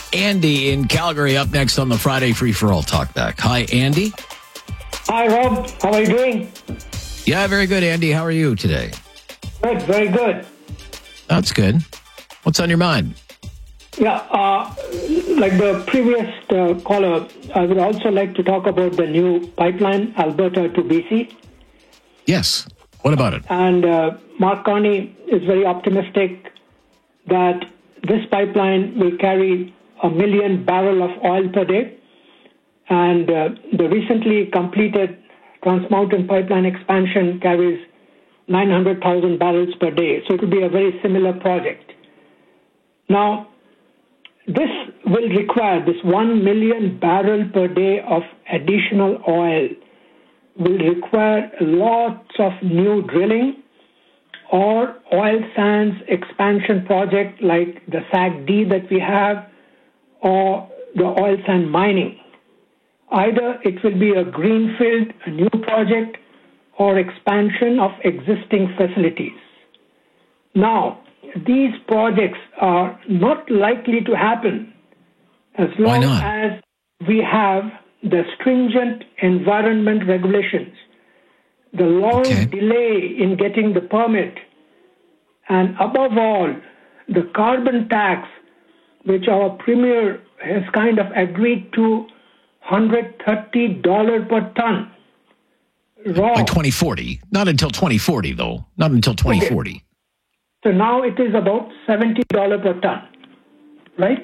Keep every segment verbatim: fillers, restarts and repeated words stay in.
Andy in Calgary up next on the Friday Free For All Talkback. Hi, Andy. Hi, Rob. How are you doing? Yeah, very good, Andy. How are you today? Good, very good. That's good. What's on your mind? Yeah, uh, like the previous uh, caller, I would also like to talk about the new pipeline, Alberta to B C. Yes. What about it? And uh, Mark Carney is very optimistic that this pipeline will carry a million barrel of oil per day. And uh, the recently completed Trans Mountain pipeline expansion carries nine hundred thousand barrels per day. So it will be a very similar project. Now, this will require, this one million barrel per day of additional oil will require lots of new drilling or oil sands expansion project like the S A G D that we have or the oil sand mining. Either it will be a greenfield, a new project, or expansion of existing facilities. Now, these projects are not likely to happen as long as we have the stringent environment regulations, the long Okay. delay in getting the permit, and above all, the carbon tax, which our premier has kind of agreed to one hundred thirty dollars per ton. Raw. By twenty forty. Not until twenty forty, though. Not until twenty forty. Okay. So now it is about seventy dollars per ton, right?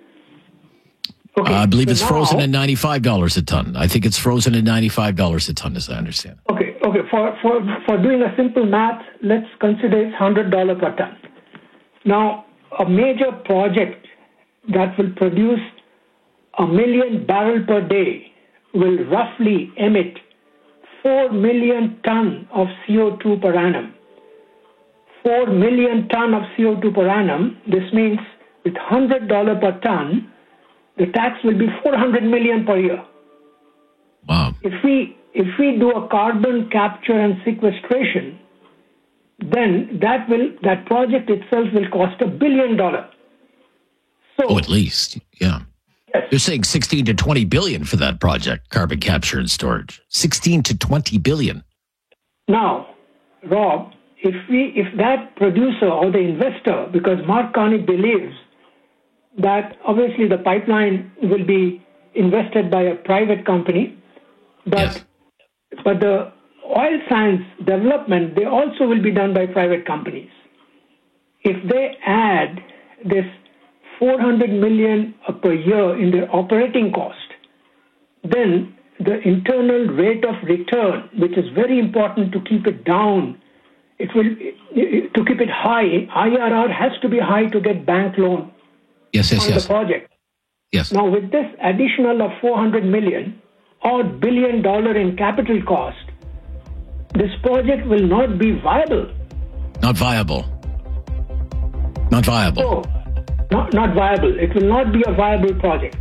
Okay, Uh, I believe so it's now, frozen at ninety-five dollars a ton. I think it's frozen at ninety-five dollars a ton, as I understand. Okay, okay. For, for, for doing a simple math, let's consider it's one hundred dollars per ton. Now, a major project that will produce a million barrel per day will roughly emit four million ton of C O two per annum. four million ton of C O two per annum. This means with one hundred dollars per ton, the tax will be four hundred million per year. Wow. If we if we do a carbon capture and sequestration, then that will that project itself will cost a billion dollars. So Oh, at least. Yeah. yes, They're saying sixteen to twenty billion for that project, carbon capture and storage. sixteen to twenty billion. now, Rob, if we if that producer or the investor, because Mark Carney believes that obviously the pipeline will be invested by a private company, but Yes. but the oil sands development, they also will be done by private companies. If they add this four hundred million per year in their operating cost, then the internal rate of return, which is very important to keep it down, it will to keep it high. I R R has to be high to get bank loan Yes, yes, on yes. the project. Yes. Now, with this additional of four hundred million or billion dollar in capital cost, this project will not be viable. Not viable. Not viable. So, not, not viable. It will not be a viable project.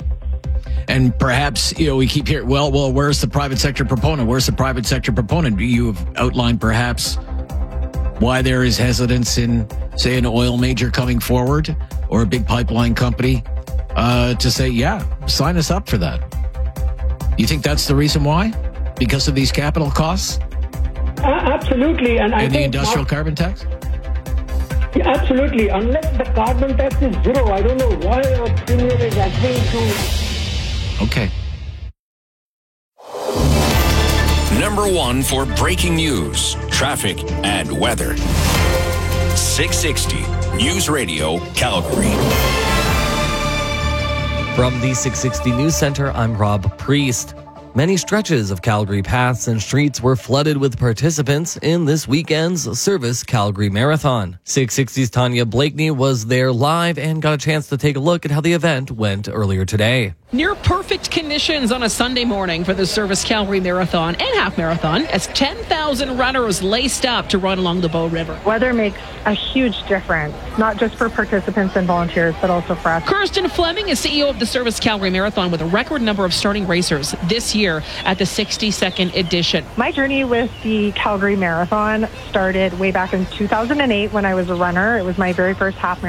And perhaps, you know, we keep hearing, well, well, where's the private sector proponent? Where's the private sector proponent? You have outlined perhaps why there is hesitance in, say, an oil major coming forward or a big pipeline company uh, to say, yeah, sign us up for that. You think that's the reason why? Because of these capital costs Uh, absolutely. And I and the think industrial Mark- carbon tax? Yeah, absolutely. Unless the carbon tax is zero, I don't know why our premier is agreeing to. Okay. Number one for breaking news, traffic, and weather. six sixty News Radio, Calgary. From the six sixty News Center, I'm Rob Priest. Many stretches of Calgary paths and streets were flooded with participants in this weekend's Service Calgary Marathon. six sixty's Tanya Blakeney was there live and got a chance to take a look at how the event went earlier today. Near perfect conditions on a Sunday morning for the Service Calgary Marathon and Half Marathon as ten thousand runners laced up to run along the Bow River. Weather makes a huge difference, not just for participants and volunteers, but also for us. Kirsten Fleming is C E O of the Service Calgary Marathon with a record number of starting racers this year at the sixty-second edition. My journey with the Calgary Marathon started way back in two thousand eight when I was a runner. It was my very first half